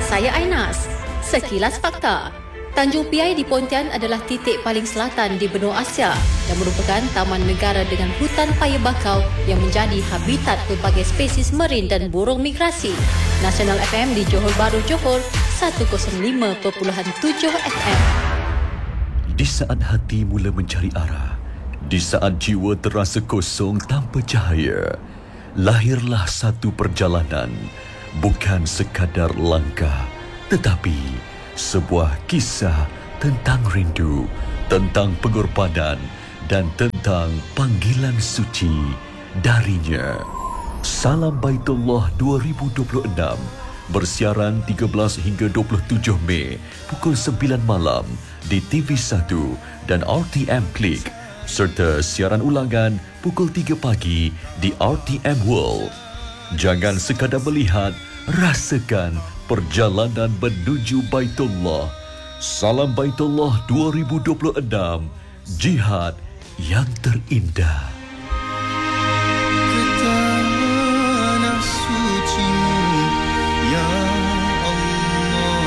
Saya Ainas. Sekilas Fakta. Tanjung Piai di Pontian adalah titik paling selatan di benua Asia dan merupakan taman negara dengan hutan paya bakau yang menjadi habitat pelbagai spesies marin dan burung migrasi. Nasional FM di Johor Bahru, Johor, 105.7 FM. Di saat hati mula mencari arah, di saat jiwa terasa kosong tanpa cahaya, lahirlah satu perjalanan, bukan sekadar langkah, tetapi sebuah kisah tentang rindu, tentang pengorbanan dan tentang panggilan suci darinya. Salam Baitullah 2026 bersiaran 13 hingga 27 Mei pukul 9 malam di TV1 dan RTM Klik serta siaran ulangan pukul 3 pagi di RTM World. Jangan sekadar melihat, rasakan perjalanan menuju Baitullah. Salam Baitullah 2026, jihad yang terindah. Ke tanah suci ya Allah.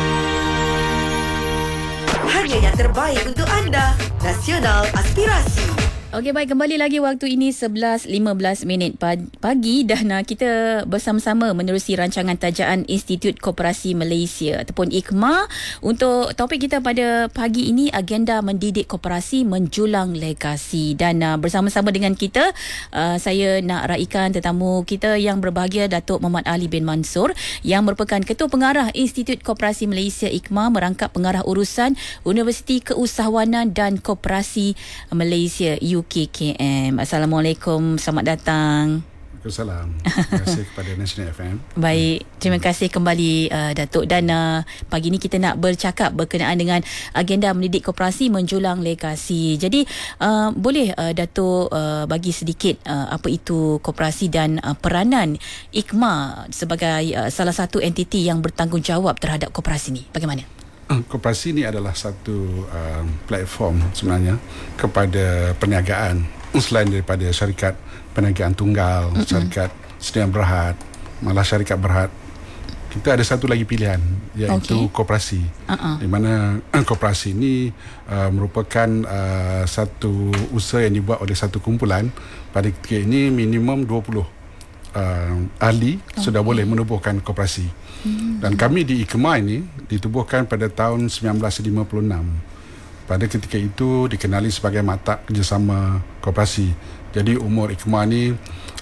Hanya yang terbaik untuk anda. Nasional Aspirasi. Okey, baik, kembali lagi waktu ini 11.15 pagi dan kita bersama-sama menerusi rancangan tajaan Institut Koperasi Malaysia ataupun IKMA. Untuk topik kita pada pagi ini, agenda mendidik koperasi menjulang legasi, dan bersama-sama dengan kita saya nak raikan tetamu kita yang berbahagia, Datuk Muhammad Ali bin Mansur yang merupakan Ketua Pengarah Institut Koperasi Malaysia IKMA, merangkap pengarah urusan Universiti Keusahawanan dan Koperasi Malaysia UKKM. Assalamualaikum, selamat datang. Waalaikumsalam. Terima kasih kepada Nasional FM. Baik, terima kasih kembali Datuk. Dan pagi ini kita nak bercakap berkenaan dengan agenda mendidik koperasi menjulang legasi. Jadi boleh Datuk bagi sedikit apa itu koperasi dan peranan IKMA sebagai salah satu entiti yang bertanggungjawab terhadap koperasi ini. Bagaimana? Koperasi ini adalah satu platform sebenarnya kepada perniagaan selain daripada syarikat perniagaan tunggal, syarikat sediaan berhad, malah syarikat berhad. Kita ada satu lagi pilihan, iaitu koperasi. Di mana koperasi ini merupakan satu usaha yang dibuat oleh satu kumpulan. Pada ketika ini minimum 20 ahli sudah boleh menubuhkan koperasi. Dan kami di IKMA ini ditubuhkan pada tahun 1956. Pada ketika itu dikenali sebagai Mata Kerjasama Koperasi. Jadi umur IKMA ini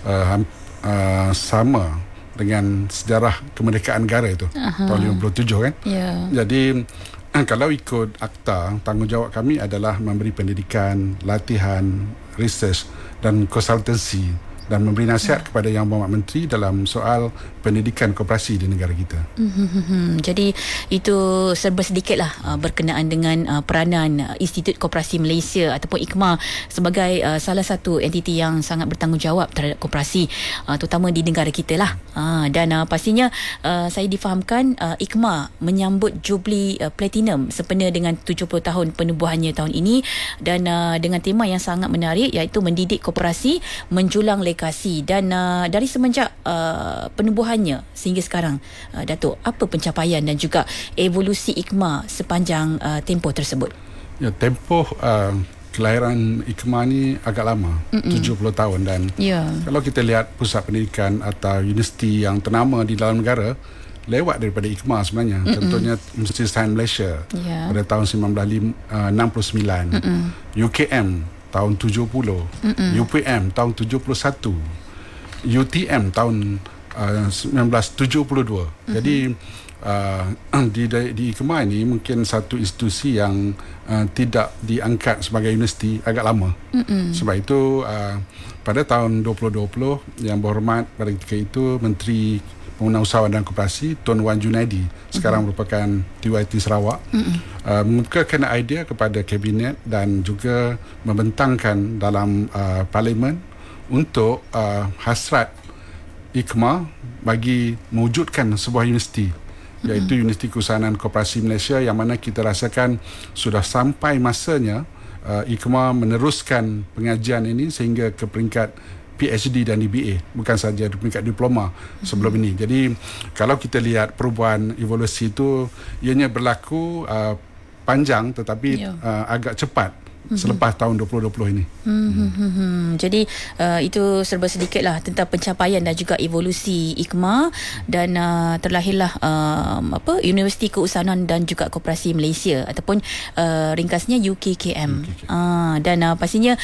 sama dengan sejarah kemerdekaan negara itu, tahun 57 kan. Jadi kalau ikut akta, tanggungjawab kami adalah memberi pendidikan, latihan, research dan konsultansi dan memberi nasihat kepada Yang Berhormat Menteri dalam soal pendidikan koperasi di negara kita. Jadi itu serba sedikitlah berkenaan dengan peranan Institut Koperasi Malaysia ataupun IKMA sebagai salah satu entiti yang sangat bertanggungjawab terhadap koperasi, terutama di negara kita lah. Dan pastinya saya difahamkan IKMA menyambut Jubli Platinum sempena dengan 70 tahun penubuhannya tahun ini, dan dengan tema yang sangat menarik, iaitu mendidik koperasi menjulang legasi. Dan dari semenjak penubuhannya sehingga sekarang, Datuk, apa pencapaian dan juga evolusi IKMA sepanjang tempoh tersebut? Ya, tempoh kelahiran IKMA ni agak lama, 70 tahun, dan kalau kita lihat pusat pendidikan atau universiti yang ternama di dalam negara lewat daripada IKMA sebenarnya. Contohnya Universiti Sains Malaysia pada tahun 1969, UKM tahun 70, UPM tahun 71, UTM tahun 1972. Jadi di IKMA ini mungkin satu institusi yang tidak diangkat sebagai universiti agak lama. Sebab itu pada tahun 2020 Yang Berhormat pada ketika itu Menteri Pembangunan Usahawan dan Koperasi Tun Wan Junaidi, sekarang merupakan TYT Sarawak, mengemukakan idea kepada Kabinet dan juga membentangkan dalam Parlimen untuk hasrat IKMA bagi mewujudkan sebuah universiti, iaitu Universiti Keusahawanan Koperasi Malaysia, yang mana kita rasakan sudah sampai masanya IKMA meneruskan pengajian ini sehingga ke peringkat PhD dan DBA, bukan saja peringkat diploma sebelum ini. Jadi kalau kita lihat perubahan evolusi itu, ianya berlaku panjang tetapi agak cepat selepas tahun 2020 ini. Jadi itu serba sedikitlah tentang pencapaian dan juga evolusi IKMA, dan terlahirlah Universiti Keusahawan dan juga Koperasi Malaysia ataupun ringkasnya UKKM. Dan pastinya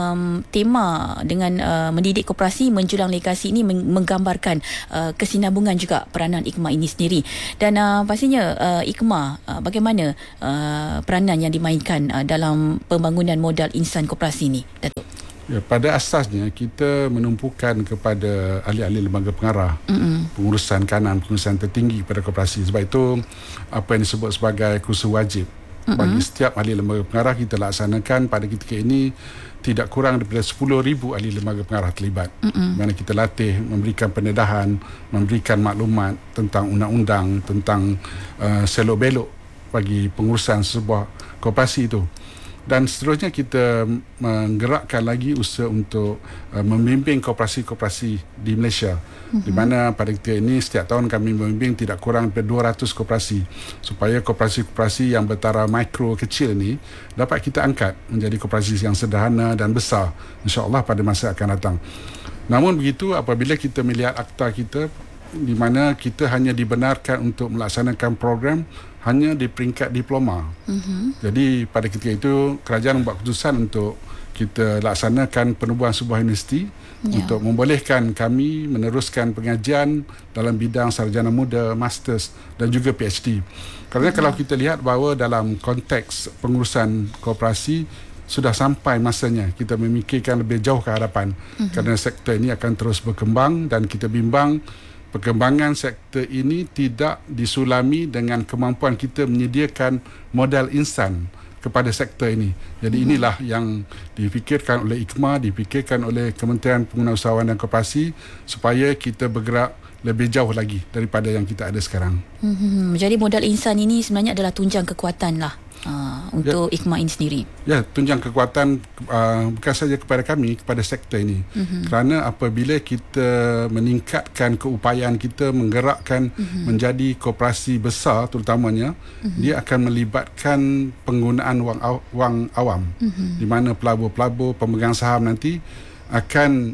tema dengan mendidik koperasi menjulang legasi ini menggambarkan kesinambungan juga peranan IKMA ini sendiri. Dan pastinya IKMA bagaimana peranan yang dimainkan dalam pembangunan modal insan koperasi ini, Datuk? Ya, pada asasnya kita menumpukan kepada ahli-ahli lembaga pengarah, pengurusan kanan, pengurusan tertinggi pada koperasi. Sebab itu apa yang disebut sebagai kursus wajib bagi setiap ahli lembaga pengarah kita laksanakan pada ketika ini tidak kurang daripada 10,000 ahli lembaga pengarah terlibat. Mana kita latih, memberikan pendedahan, memberikan maklumat tentang undang-undang, tentang selok-belok bagi pengurusan sebuah koperasi itu. Dan seterusnya kita menggerakkan lagi usaha untuk membimbing koperasi-koperasi di Malaysia, di mana pada ketika ini setiap tahun kami membimbing tidak kurang daripada 200 koperasi, supaya koperasi-koperasi yang bertaraf mikro kecil ini dapat kita angkat menjadi koperasi yang sederhana dan besar, insya-Allah pada masa akan datang. Namun begitu, apabila kita melihat akta kita, di mana kita hanya dibenarkan untuk melaksanakan program hanya di peringkat diploma. Jadi pada ketika itu kerajaan membuat keputusan untuk kita laksanakan penubuhan sebuah universiti untuk membolehkan kami meneruskan pengajian dalam bidang sarjana muda, masters dan juga PhD. Kerana kalau kita lihat bahawa dalam konteks pengurusan koperasi sudah sampai masanya kita memikirkan lebih jauh ke hadapan, kerana sektor ini akan terus berkembang dan kita bimbang perkembangan sektor ini tidak disulami dengan kemampuan kita menyediakan modal insan kepada sektor ini. Jadi inilah yang difikirkan oleh IKMA, dipikirkan oleh Kementerian Pengurusan dan Koperasi supaya kita bergerak lebih jauh lagi daripada yang kita ada sekarang. Jadi modal insan ini sebenarnya adalah tunjang kekuatan lah untuk IKMA ini sendiri. Ya, tunjang kekuatan bukan saja kepada kami, kepada sektor ini. Kerana apabila kita meningkatkan keupayaan kita menggerakkan menjadi koperasi besar terutamanya, dia akan melibatkan penggunaan wang awam, di mana pelabur-pelabur, pemegang saham nanti akan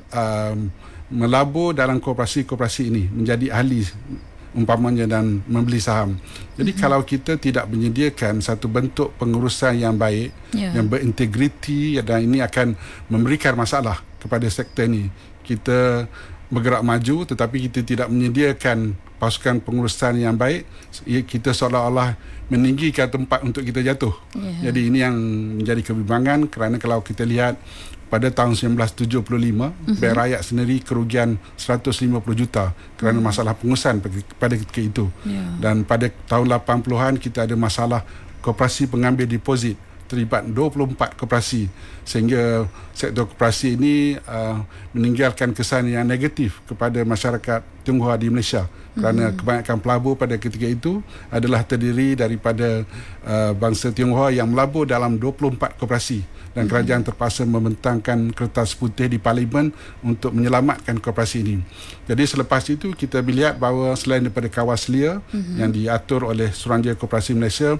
melabur dalam koperasi-koperasi ini, menjadi ahli umpamanya dan membeli saham. Jadi kalau kita tidak menyediakan satu bentuk pengurusan yang baik, yang berintegriti, dan ini akan memberikan masalah kepada sektor ini. Kita bergerak maju tetapi kita tidak menyediakan pasukan pengurusan yang baik, kita seolah-olah meninggikan tempat untuk kita jatuh. Jadi ini yang menjadi kebimbangan, kerana kalau kita lihat pada tahun 1975, Bank Rakyat sendiri kerugian 150 juta kerana masalah pengurusan pada ketika itu. Dan pada tahun 80-an kita ada masalah koperasi pengambil deposit, terlibat 24 koperasi, sehingga sektor koperasi ini meninggalkan kesan yang negatif kepada masyarakat Tionghoa di Malaysia, kerana kebanyakan pelabur pada ketika itu adalah terdiri daripada bangsa Tionghoa yang melabur dalam 24 koperasi, dan kerajaan terpaksa membentangkan kertas putih di Parlimen untuk menyelamatkan koperasi ini. Jadi selepas itu kita melihat bahawa selain daripada Kawaslia yang diatur oleh Suruhanjaya Koperasi Malaysia,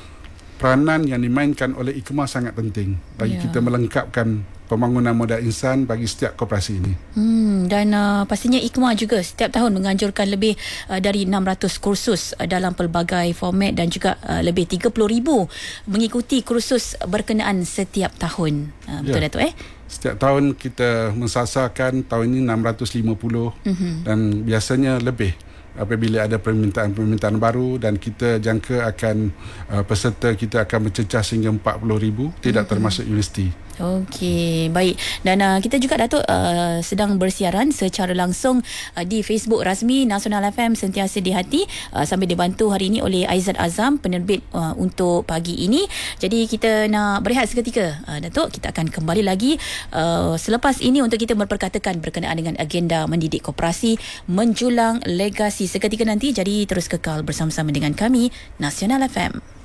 peranan yang dimainkan oleh IKMA sangat penting bagi kita melengkapkan pembangunan modal insan bagi setiap koperasi ini. Dan pastinya IKMA juga setiap tahun menganjurkan lebih dari 600 kursus dalam pelbagai format, dan juga lebih 30,000 mengikuti kursus berkenaan setiap tahun. Betul Datuk? Setiap tahun kita mensasarkan tahun ini 650 dan biasanya lebih apabila ada permintaan baru, dan kita jangka akan peserta kita akan mencecah sehingga 40,000, tidak termasuk universiti. Okey, baik. Dan kita juga Datuk sedang bersiaran secara langsung di Facebook rasmi Nasional FM Sentiasa di Hati, sambil dibantu hari ini oleh Aizat Azam, penerbit untuk pagi ini. Jadi kita nak berehat seketika, Datuk. Kita akan kembali lagi selepas ini untuk kita berperkatakan berkenaan dengan agenda mendidik koperasi menjulang legasi seketika nanti. Jadi terus kekal bersama-sama dengan kami Nasional FM.